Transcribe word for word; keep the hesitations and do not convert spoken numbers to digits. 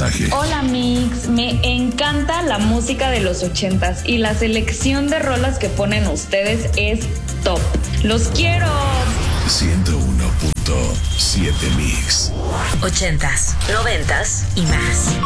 mensaje. Hola Mix, me encanta la música de los ochentas y la selección de rolas que ponen ustedes es top. ¡Los quiero! ciento uno punto siete Mix. Ochentas, noventas y más.